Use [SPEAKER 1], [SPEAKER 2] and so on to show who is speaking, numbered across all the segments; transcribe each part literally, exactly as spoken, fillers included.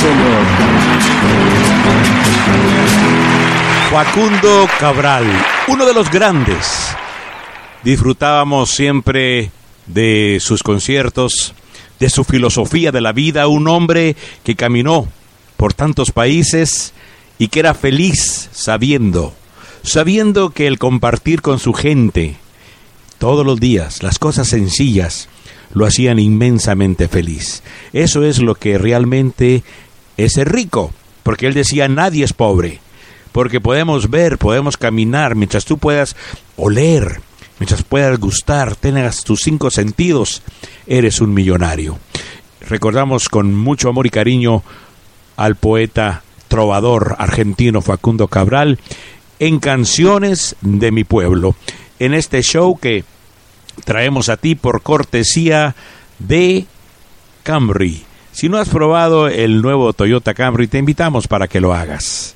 [SPEAKER 1] señor.
[SPEAKER 2] Facundo Cabral, uno de los grandes. Disfrutábamos siempre de sus conciertos, de su filosofía de la vida, un hombre que caminó por tantos países y que era feliz sabiendo, sabiendo que el compartir con su gente todos los días, las cosas sencillas, lo hacían inmensamente feliz. Eso es lo que realmente es ser rico, porque él decía, nadie es pobre, porque podemos ver, podemos caminar, mientras tú puedas oler, mientras puedas gustar, tengas tus cinco sentidos, eres un millonario. Recordamos con mucho amor y cariño al poeta trovador argentino Facundo Cabral en Canciones de mi Pueblo, en este show que traemos a ti por cortesía de Camry. Si no has probado el nuevo Toyota Camry, te invitamos para que lo hagas.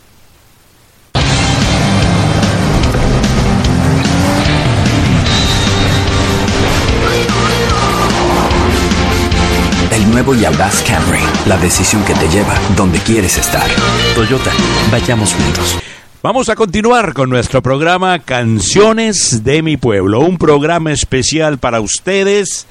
[SPEAKER 3] El nuevo y audaz Camry, la decisión que te lleva donde quieres estar. Toyota, vayamos juntos.
[SPEAKER 2] Vamos a continuar con nuestro programa Canciones de mi Pueblo, un programa especial para ustedes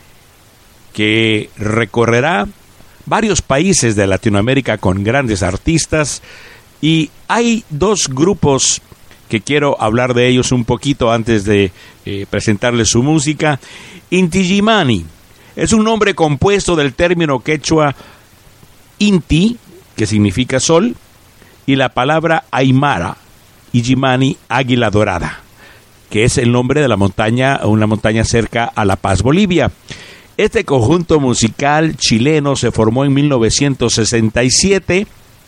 [SPEAKER 2] que recorrerá varios países de Latinoamérica con grandes artistas, y hay dos grupos que quiero hablar de ellos un poquito antes de eh, presentarles su música. Inti Illimani es un nombre compuesto del término quechua Inti, que significa sol, y la palabra aymara, Illimani, águila dorada, que es el nombre de la montaña, una montaña cerca a La Paz, Bolivia. Este conjunto musical chileno se formó en mil novecientos sesenta y siete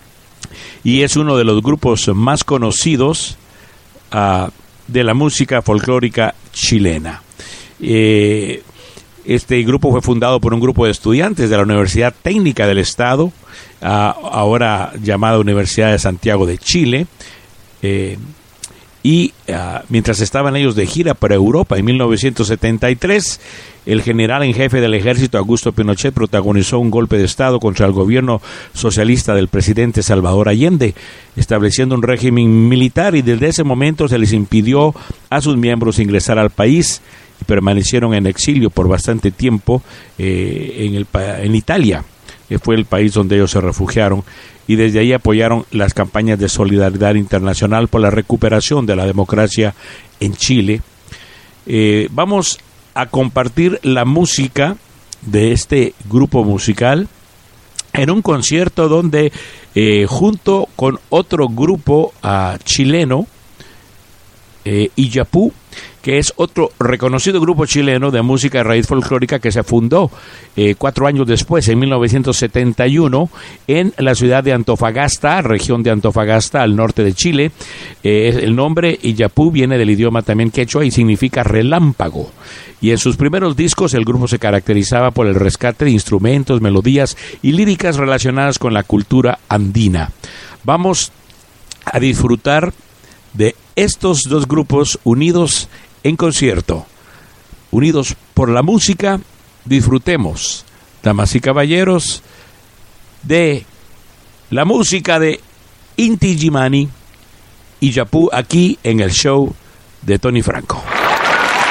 [SPEAKER 2] y es uno de los grupos más conocidos uh, de la música folclórica chilena. Eh, Este grupo fue fundado por un grupo de estudiantes de la Universidad Técnica del Estado, uh, ahora llamada Universidad de Santiago de Chile, eh, y uh, mientras estaban ellos de gira para Europa en mil novecientos setenta y tres, el general en jefe del ejército Augusto Pinochet protagonizó un golpe de Estado contra el gobierno socialista del presidente Salvador Allende, estableciendo un régimen militar, y desde ese momento se les impidió a sus miembros ingresar al país, y permanecieron en exilio por bastante tiempo eh, en, el, en Italia, que fue el país donde ellos se refugiaron, y desde ahí apoyaron las campañas de solidaridad internacional por la recuperación de la democracia en Chile. Eh, vamos a compartir la música de este grupo musical en un concierto donde eh, junto con otro grupo uh, chileno, eh, Iyapú, que es otro reconocido grupo chileno de música de raíz folclórica que se fundó eh, cuatro años después, en mil novecientos setenta y uno, en la ciudad de Antofagasta, región de Antofagasta, al norte de Chile. Eh, el nombre Iyapú viene del idioma también quechua y significa relámpago. Y en sus primeros discos el grupo se caracterizaba por el rescate de instrumentos, melodías y líricas relacionadas con la cultura andina. Vamos a disfrutar de estos dos grupos unidos en concierto, unidos por la música. Disfrutemos, damas y caballeros, de la música de Inti Illimani y Iyapú aquí en el show de Tony Franco.